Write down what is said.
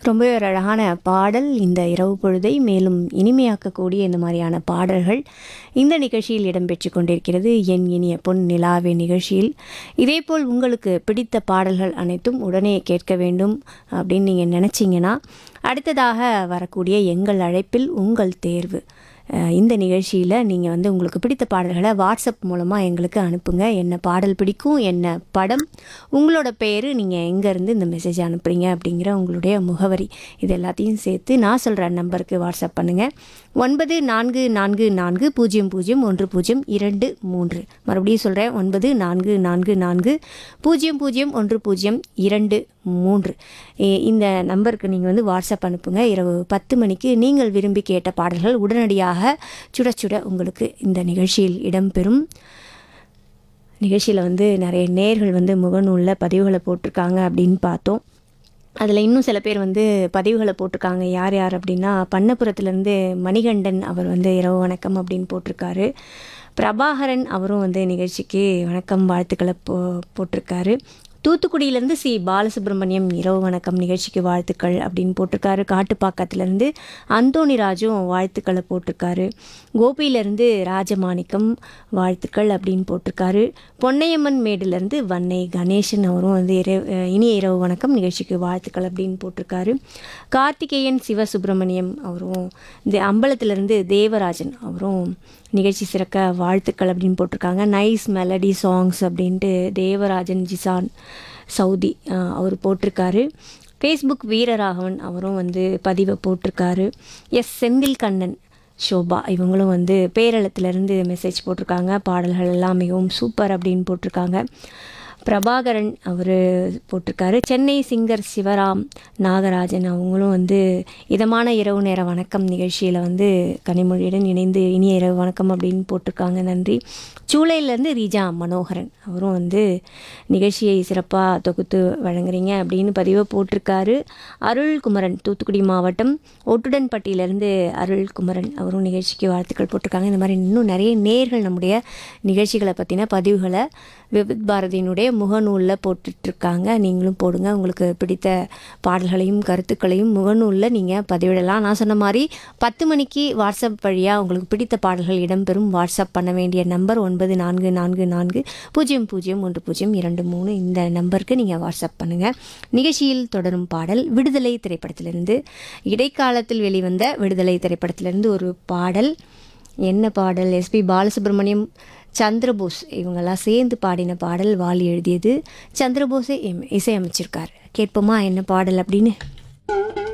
ரொம்பவே ஒரு அழகான பாடல். இந்த இரவு பொழுதை மேலும் இனிமையாக்கக்கூடிய இந்த மாதிரியான பாடல்கள் இந்த நிகழ்ச்சியில் இடம்பெற்று கொண்டிருக்கிறது. என் இனிய பொன் நிலாவே நிகழ்ச்சியில் இதேபோல் உங்களுக்கு பிடித்த பாடல்கள் அனைத்தும் உடனே கேட்க வேண்டும் அப்படின்னு நீங்கள் நினச்சிங்கன்னா, அடுத்ததாக வரக்கூடிய எங்கள் அழைப்பில் உங்கள் தேர்வு இந்த நிகழ்ச்சியில் நீங்கள் வந்து உங்களுக்கு பிடித்த பாடல்களை வாட்ஸ்அப் மூலமாக எங்களுக்கு அனுப்புங்க. என்ன பாடல் பிடிக்கும், என்ன படம், உங்களோட பேர், நீங்கள் எங்கேருந்து இந்த மெசேஜ் அனுப்புகிறீங்க அப்படிங்கிற உங்களுடைய முகவரி, இது எல்லாத்தையும் சேர்த்து நான் சொல்கிற நம்பருக்கு வாட்ஸ்அப் பண்ணுங்கள். 9444001003. மறுபடியும் சொல்கிறேன், 9444001003. இந்த நம்பருக்கு நீங்கள் வந்து வாட்ஸ்அப் அனுப்புங்க. இரவு 10 மணிக்கு நீங்கள் விரும்பி கேட்ட பாடல்கள் உடனடியாக சுட சுட உங்களுக்கு இந்த நிகழ்ச்சியில் இடம்பெறும். நிகழ்ச்சியில் வந்து நிறைய நேர்கள் வந்து முகநூலில் பதிவுகளை போட்டிருக்காங்க அப்படின்னு பார்த்தோம். அதில் இன்னும் சில பேர் வந்து பதிவுகளை போட்டிருக்காங்க. யார் யார் அப்படின்னா, பண்ணப்புறத்துலேருந்து மணிகண்டன் அவர் வந்து இரவு வணக்கம் அப்படின்னு போட்டிருக்காரு. பிரபாகரன் அவரும் வந்து நிகழ்ச்சிக்கு வணக்கம் வாழ்த்துக்களை போட்டிருக்காரு. தூத்துக்குடியிலேருந்து சி பாலசுப்ரமணியம் இரவு வணக்கம் நிகழ்ச்சிக்கு வாழ்த்துக்கள் அப்படின்னு போட்டிருக்காரு. காட்டுப்பாக்கத்துலேருந்து அந்தோணிராஜும் வாழ்த்துக்களை போட்டிருக்காரு. கோபியிலேருந்து ராஜமாணிக்கம் வாழ்த்துக்கள் அப்படின்னு போட்டிருக்காரு. பொன்னையம்மன் மேடுலேருந்து வன்னை கணேசன் அவரும் வந்து இனிய இரவு வணக்கம் நிகழ்ச்சிக்கு வாழ்த்துக்கள் அப்படின்னு போட்டிருக்காரு. கார்த்திகேயன் சிவசுப்ரமணியம் அவரும் இந்த அம்பலத்திலேருந்து தேவராஜன் அவரும் நிகழ்ச்சி சிறக்க வாழ்த்துக்கள் அப்படின்னு போட்டிருக்காங்க. நைஸ் மெலடி சாங்ஸ் அப்படின்ட்டு தேவராஜன் ஜிசான் சவுதி அவர் போட்டிருக்காரு. ஃபேஸ்புக் வீரராகவன் அவரும் வந்து பதிவை போட்டிருக்காரு. செந்தில் கண்ணன் ஷோபா இவங்களும் வந்து பேரளத்திலேருந்து மெசேஜ் போட்டிருக்காங்க. பாடல்கள் எல்லாம் மிகவும் சூப்பர் அப்படின்னு போட்டிருக்காங்க. பிரபாகரன் அவர் போட்டிருக்காரு. சென்னை சிங்கர் சிவராம் நாகராஜன் அவங்களும் வந்து இதமான இரவு நேர வணக்கம் நிகழ்ச்சியில் வந்து கனிமொழியுடன் இணைந்து இனிய இரவு வணக்கம் அப்படின்னு போட்டிருக்காங்க. நன்றி. சூளையிலேருந்து ரீஜா மனோகரன் அவரும் வந்து நிகழ்ச்சியை சிறப்பாக தொகுத்து வழங்குறீங்க அப்படின்னு பதிவை போட்டிருக்காரு. அருள்குமரன் தூத்துக்குடி மாவட்டம் ஒட்டுடன்பட்டியிலேருந்து அருள்குமரன் அவரும் நிகழ்ச்சிக்கு வாழ்த்துக்கள் போட்டிருக்காங்க. இந்த மாதிரி இன்னும் நிறைய நேர்கள் நம்முடைய நிகழ்ச்சிகளை பற்றின பதிவுகளை விவித் பாரதியினுடைய முகநூலில் போட்டுட்ருக்காங்க. நீங்களும் போடுங்க. உங்களுக்கு பிடித்த பாடல்களையும் கருத்துக்களையும் முகநூலில் நீங்கள் பதிவிடலாம். நான் சொன்ன மாதிரி 10 மணிக்கு வாட்ஸ்அப் வழியாக உங்களுக்கு பிடித்த பாடல்கள் இடம்பெறும். வாட்ஸ்அப் பண்ண வேண்டிய நம்பர் 9444001003. இந்த நம்பருக்கு நீங்கள் வாட்ஸ்அப் பண்ணுங்கள். நிகழ்ச்சியில் தொடரும் பாடல் விடுதலை திரைப்படத்திலிருந்து, இடைக்காலத்தில் வெளிவந்த விடுதலை திரைப்படத்திலிருந்து ஒரு பாடல். என்ன பாடல்? எஸ்பி பாலசுப்ரமணியம், சந்திரபோஸ் இவங்கெல்லாம் சேர்ந்து பாடின பாடல். வாலி எழுதியது, சந்திரபோஸை இசையமைச்சிருக்கார். கேட்போமா என்ன பாடல் அப்படின்னு?